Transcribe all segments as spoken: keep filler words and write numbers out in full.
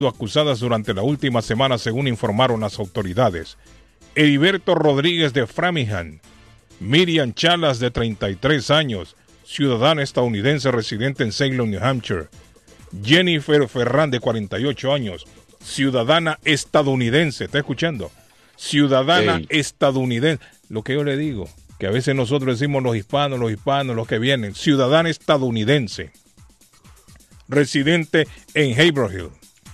acusadas durante la última semana, según informaron las autoridades. Heriberto Rodríguez de Framingham, Miriam Chalas de treinta y tres años, ciudadana estadounidense residente en Salem, New Hampshire. Jennifer Ferran de cuarenta y ocho años, ciudadana estadounidense, ¿está escuchando? Ciudadana hey. estadounidense. Lo que yo le digo, que a veces nosotros decimos los hispanos, los hispanos, los que vienen. Ciudadana estadounidense, residente en Haverhill.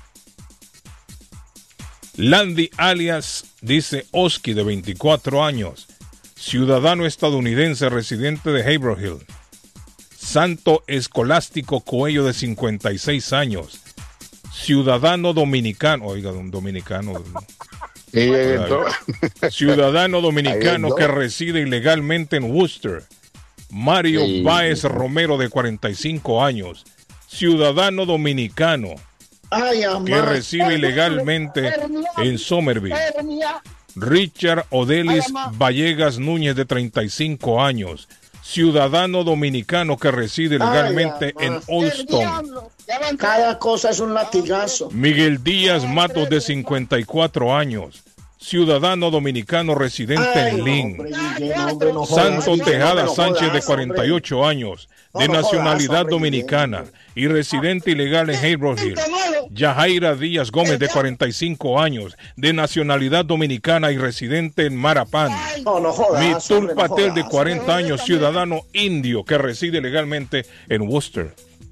Landy alias, dice Oski, de veinticuatro años, ciudadano estadounidense residente de Haverhill. Santo Escolástico Coello, de cincuenta y seis años, ciudadano dominicano, oiga, un dominicano, sí, ciudadano dominicano que reside ilegalmente en Worcester. Mario sí. Báez Romero, de cuarenta y cinco años, ciudadano dominicano, Ay, que reside ilegalmente en Somerville. Richard Odelis Vallegas Núñez, de treinta y cinco años, ciudadano dominicano que reside legalmente Ay, en Olston. Cada cosa es un latigazo. Miguel Díaz Matos, de cincuenta y cuatro años, ciudadano dominicano residente Ay, en Lynn. No, no Santo jodas, Tejada no Sánchez, jodas, de cuarenta y ocho hombre. años, de no, no nacionalidad jodas, dominicana y residente ilegal en Haverhill. Yajaira Díaz Gómez, de cuarenta y cinco años, de nacionalidad dominicana y residente en Marapán. No, no jodas, Mitul hombre, Patel, no de jodas, cuarenta años, ciudadano indio que reside legalmente en Worcester.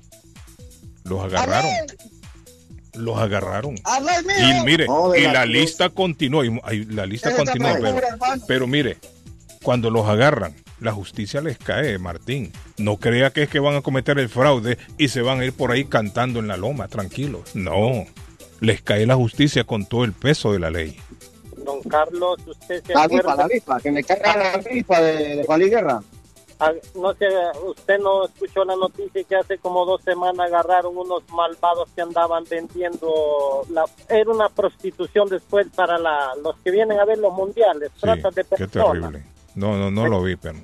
Los agarraron. Los agarraron. Y mire, y la lista continúa, y la lista continúa, pero, pero mire, cuando los agarran, la justicia les cae, Martín. No crea que es que van a cometer el fraude y se van a ir por ahí cantando en la loma, tranquilos. No, les cae la justicia con todo el peso de la ley. Don Carlos, usted se la acuerda... La rifa, que me caiga la rifa de, de Juan Luis Guerra. No sé, usted no escuchó la noticia que hace como dos semanas agarraron unos malvados que andaban vendiendo, la, era una prostitución después para la, los que vienen a ver los mundiales, sí, trata de personas. Qué terrible. No, no, no lo vi, pero...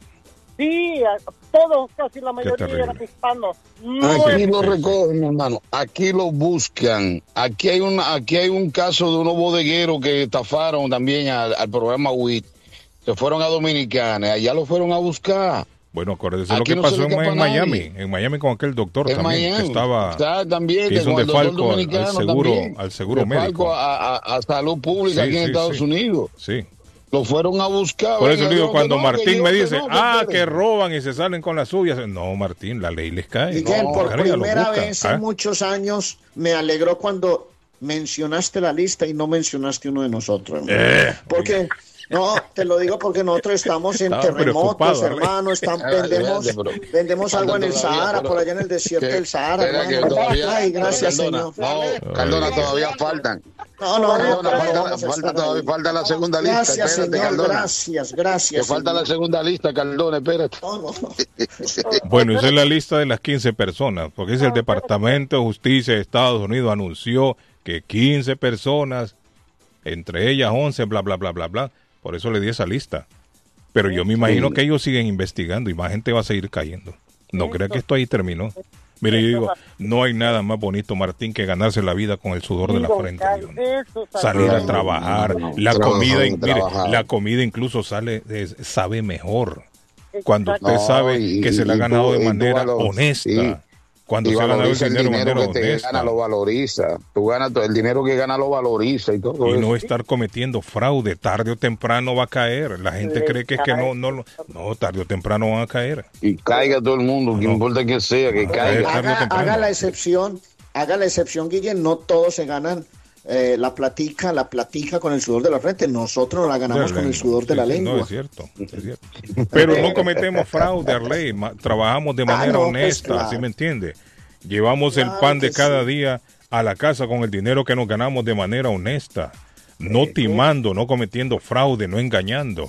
Sí, todos, casi la mayoría eran hispanos. No aquí lo recogen, mi hermano. Aquí lo buscan. Aquí hay una, aquí hay un caso de unos bodegueros que estafaron también al, al programa W I T. Se fueron a Dominicana, allá lo fueron a buscar. Bueno, acuérdese lo que no pasó en, en Miami, en Miami con aquel doctor en también, Miami, que estaba, está, también, que hizo un defalco al, al seguro, también, al seguro médico. A, a, a salud pública sí, aquí en sí, Estados sí. Unidos. Sí. Lo fueron a buscar. Por eso digo, cuando no, Martín yo, me dice, no, ah, que roban y se salen con las suyas. No, Martín, la ley les cae. Miguel, no, por cara, primera vez en ¿eh? muchos años me alegró cuando mencionaste la lista y no mencionaste uno de nosotros. Eh, porque... No, te lo digo porque nosotros estamos en Estaba terremotos, hermano, estamos, vendemos, vendemos agua en el Sahara, por allá en el desierto del Sahara, hermano. Todavía, Ay, gracias, Cardona, Señor. No, Cardona, todavía faltan. No, no, no. Cardona, falta, falta, todavía, falta la segunda lista. Gracias, espérate, Señor, Cardona. gracias, gracias. Que falta señor. la segunda lista, Cardona, espérate. No, no, no. Bueno, esa es la lista de las quince personas, porque es el Departamento de Justicia de Estados Unidos anunció que quince personas, entre ellas once, bla, bla, bla, bla, bla. Por eso le di esa lista. Pero yo me imagino que ellos siguen investigando y más gente va a seguir cayendo. No crea que esto ahí terminó. Mire, yo digo, no hay nada más bonito, Martín, que ganarse la vida con el sudor de la frente. Salir a trabajar, la comida, mire, la comida incluso sale, sabe mejor. Cuando usted sabe que se la ha ganado de manera honesta. Cuando y se gana el dinero, el dinero que te honesta. gana lo valoriza. Tú ganas el dinero que gana lo valoriza y todo y eso. no estar cometiendo fraude, tarde o temprano va a caer. La gente cree que es que no, no, no, tarde o temprano van a caer. Y caiga todo el mundo, que no importa que sea, que no, caiga. Haga, haga la excepción, haga la excepción, Guillén, no todos se ganan eh, la platica, la platica con el sudor de la frente. Nosotros la ganamos con el sudor de sí, la sí, lengua. No, es cierto, es cierto. Pero no cometemos fraude, Arley. Trabajamos de manera ah, no, honesta, pues, claro. ¿Sí me entiende? Llevamos claro el pan de cada sí. día a la casa con el dinero que nos ganamos de manera honesta. No sí, timando, sí. no cometiendo fraude, no engañando.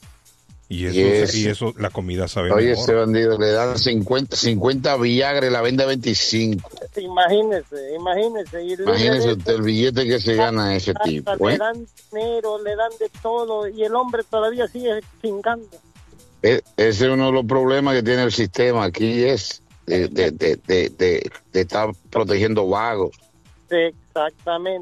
Y eso, yes. y eso la comida sabe Oye, mejor. Ese bandido le dan cincuenta, cincuenta Viagra y la vende veinticinco. Imagínese, imagínese. Y imagínese usted el billete que se gana ese tipo. Le ¿eh? dan dinero, le dan de todo y el hombre todavía sigue chingando. E- ese es uno de los problemas que tiene el sistema aquí, es de, de, de, de, de, de estar protegiendo vagos. Exactamente.